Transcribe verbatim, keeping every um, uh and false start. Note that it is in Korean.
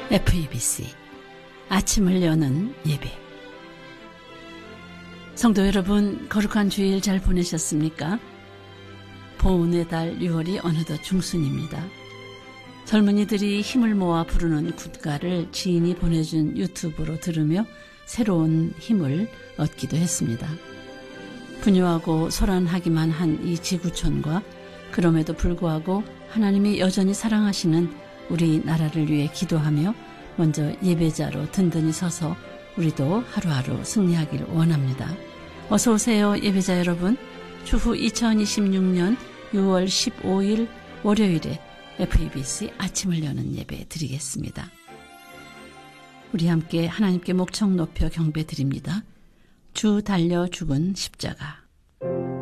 에프이비씨 아침을 여는 예배. 성도 여러분, 거룩한 주일 잘 보내셨습니까? 보은의 달 유월이 어느덧 중순입니다. 젊은이들이 힘을 모아 부르는 굿가를 지인이 보내준 유튜브로 들으며 새로운 힘을 얻기도 했습니다. 분유하고 소란하기만 한 이 지구촌과 그럼에도 불구하고 하나님이 여전히 사랑하시는 우리 나라를 위해 기도하며 먼저 예배자로 든든히 서서 우리도 하루하루 승리하길 원합니다. 어서 오세요, 예배자 여러분. 추후 이천이십육년 유월 십오일 월요일에 에프이비씨 아침을 여는 예배 드리겠습니다. 우리 함께 하나님께 목청 높여 경배 드립니다. 주 달려 죽은 십자가.